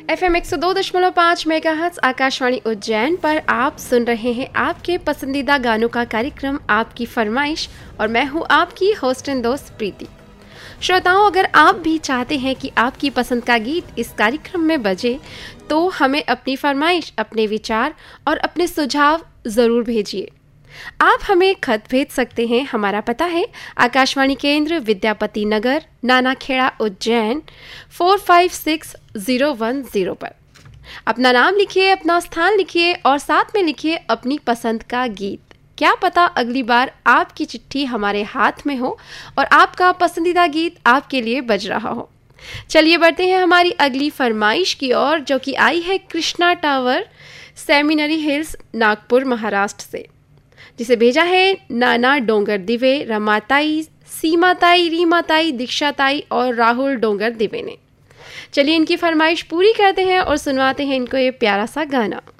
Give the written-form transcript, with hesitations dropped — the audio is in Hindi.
FM 102.5 मेगाहर्ट्ज आकाशवाणी उज्जैन पर आप सुन रहे हैं आपके पसंदीदा गानों का कार्यक्रम आपकी फरमाइश और मैं हूं आपकी होस्ट एंड दोस्त प्रीति। श्रोताओं, अगर आप भी चाहते हैं कि आपकी पसंद का गीत इस कार्यक्रम में बजे तो हमें अपनी फरमाइश, अपने विचार और अपने सुझाव ज़रूर भेजिए। आप हमें खत भेज सकते हैं। हमारा पता है आकाशवाणी केंद्र विद्यापति नगर, नानाखेड़ा, उज्जैन 456-010 पर। अपना नाम लिखिए, अपना स्थान लिखिए और साथ में लिखिए अपनी पसंद का गीत। क्या पता अगली बार आपकी चिट्ठी हमारे हाथ में हो और आपका पसंदीदा गीत आपके लिए बज रहा हो। चलिए बढ़ते हैं हमारी अगली फरमाइश की ओर, जो कि आई है Krishna tower, seminary hills, Nagpur, Maharashtra से, जिसे भेजा है नाना डोंगर दिवे, रमाताई, सीमाताई, रीमाताई, दीक्षाताई और राहुल डोंगर दिवे ने। चलिए इनकी फरमाइश पूरी करते हैं और सुनवाते हैं इनको ये प्यारा सा गाना।